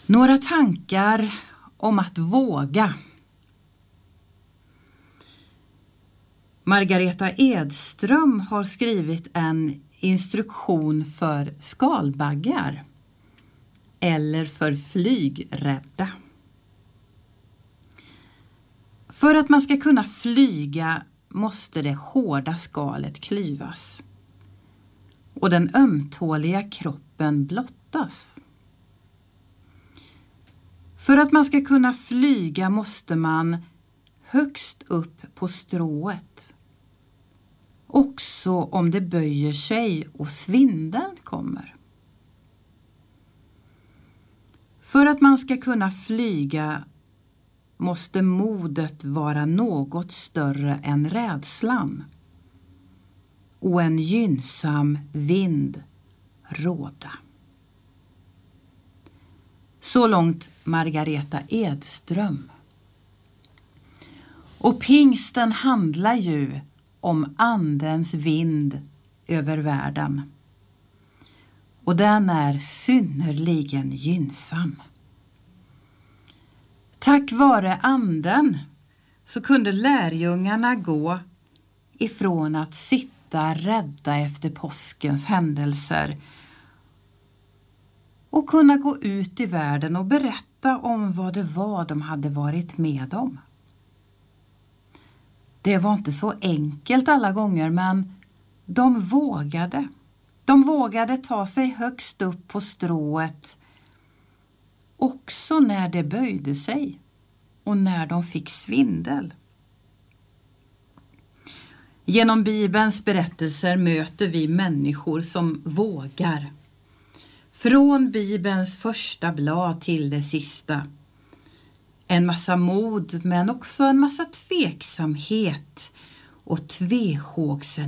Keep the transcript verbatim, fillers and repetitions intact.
Några tankar om att våga. Margareta Edström har skrivit en instruktion för skalbaggar eller för flygrädda. För att man ska kunna flyga måste det hårda skalet klyvas och den ömtåliga kroppen blottas. För att man ska kunna flyga måste man högst upp på strået, också om det böjer sig och svindeln kommer. För att man ska kunna flyga måste modet vara något större än rädslan och en gynnsam vind råda. Så långt Margareta Edström. Och pingsten handlar ju om andens vind över världen. Och den är synnerligen gynnsam. Tack vare anden så kunde lärjungarna gå ifrån att sitta rädda efter påskens händelser och kunna gå ut i världen och berätta om vad det var de hade varit med om. Det var inte så enkelt alla gånger, men de vågade. De vågade ta sig högst upp på strået också när det böjde sig och när de fick svindel. Genom Bibelns berättelser möter vi människor som vågar. Från Bibelns första blad till det sista. En massa mod men också en massa tveksamhet och tvehågsenhet.